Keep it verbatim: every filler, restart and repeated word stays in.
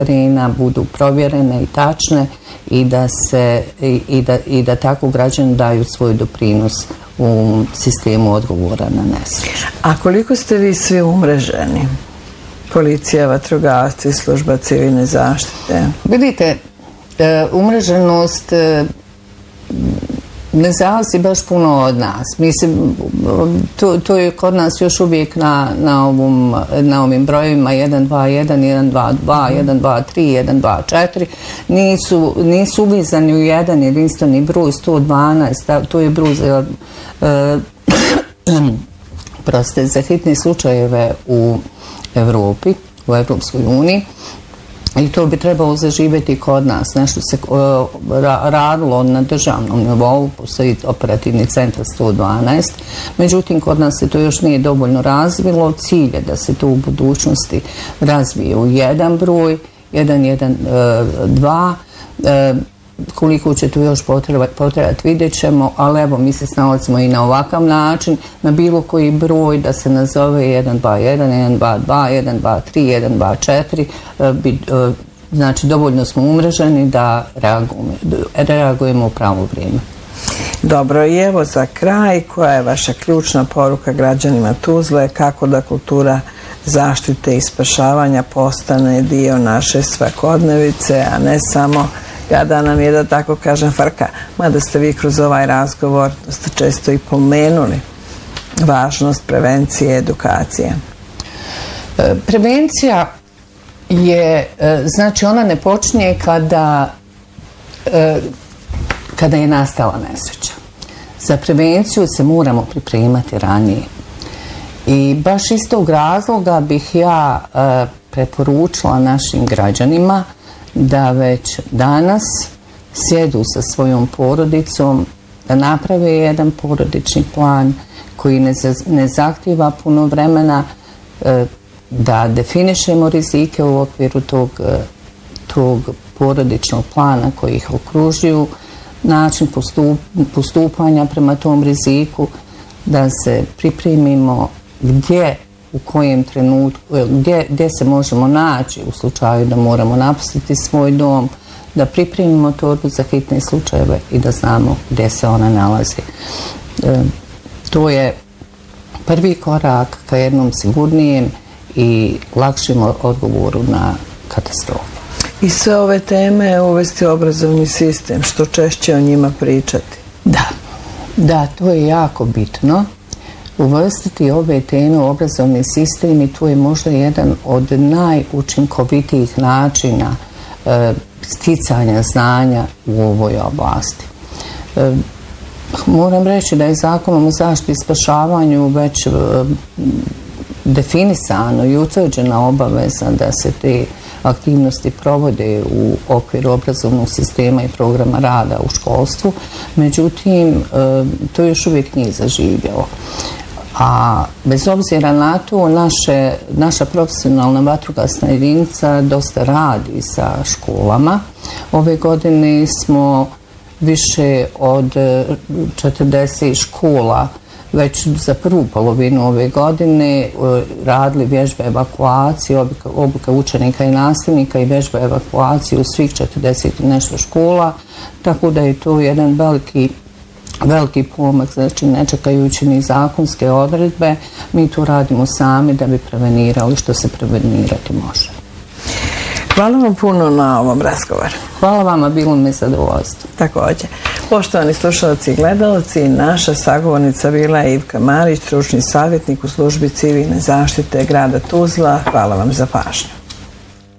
budu provjerene i tačne i da, se, i, i da, i da tako građani daju svoj doprinos u sistemu odgovora na nesreće. A koliko ste vi svi umreženi? Policija, vatrogasci, služba civilne zaštite? Vidite, umreženost ne zavisi baš puno od nas. Mislim, to, to je kod nas još uvijek na, na, ovom, na ovim brojevima jedan dva jedan, jedan dva dva, jedan dva tri, jedan dva četiri. Nisu, nisu uvezani u jedan jedinstveni broj sto dvanaest, to je broj za, uh, proste, za hitne slučajeve u Evropi, u Evropskoj uniji. I to bi trebalo zaživjeti kod nas. Nešto se uh, radilo na državnom nivou, postoji operativni centar sto dvanaest, međutim kod nas se to još nije dovoljno razvilo. Cilj je da se to u budućnosti razvije u jedan broj, jedan jedan dva. Uh, koliko će tu još potrebati, potrebati vidjet ćemo, ali evo mi se snalazimo i na ovakav način, na bilo koji broj da se nazove jedan dva jedan, jedan dva dva, jedan dva tri, jedan dva četiri, znači dovoljno smo umreženi da reagujemo, reagujemo u pravo vrijeme. Dobro, i evo za kraj, koja je vaša ključna poruka građanima Tuzle, kako da kultura zaštite i spašavanja postane dio naše svakodnevice, a ne samo kada nam je, da tako kažem, frka. Mada ste vi kroz ovaj razgovor ste često i pomenuli važnost prevencije i edukacije. Prevencija je, znači ona ne počinje kada, kada je nastala nesreća. Za prevenciju se moramo pripremati ranije. I baš iz tog razloga bih ja preporučila našim građanima da već danas sjedu sa svojom porodicom, da naprave jedan porodični plan koji ne, ne zahtjeva puno vremena, da definišemo rizike u okviru tog, tog porodičnog plana koji ih okružuju, način postup, postupanja prema tom riziku, da se pripremimo gdje, u kojem trenutku, gdje, gdje se možemo naći u slučaju da moramo napustiti svoj dom, da pripremimo torbu za hitne slučajeve i da znamo gdje se ona nalazi. E, to je prvi korak ka jednom sigurnijem i lakšim odgovoru na katastrofu. I sve ove teme uvesti obrazovni sistem, što češće o njima pričati. Da, da, to je jako bitno. Uvrstiti ove teme u obrazovni sistem i to je možda jedan od najučinkovitijih načina e, sticanja znanja u ovoj oblasti. E, moram reći da je Zakonom o zaštiti i spašavanju već e, definisano i utvrđena obaveza da se te aktivnosti provode u okviru obrazovnog sistema i programa rada u školstvu, međutim e, to još uvijek nije zaživjelo. A bez obzira na to, naše, naša profesionalna vatrogasna jedinica dosta radi sa školama. Ove godine smo više od četrdeset škola već za prvu polovinu ove godine radili vježbe evakuacije, obuka, obuka učenika i nastavnika i vježbe evakuacije u svih četrdeset i nešto škola, tako da je to jedan veliki veliki pomak, znači ne čekajući ni zakonske odredbe, mi to radimo sami da bi prevenirali što se prevenirati može. Hvala vam puno na ovom razgovoru. Hvala vama, bilo mi zadovoljstvo. Također. Poštovani slušalci i gledalci, naša sagovornica bila je Ivka Marić, stručni savjetnik u službi civilne zaštite grada Tuzla. Hvala vam za pažnju.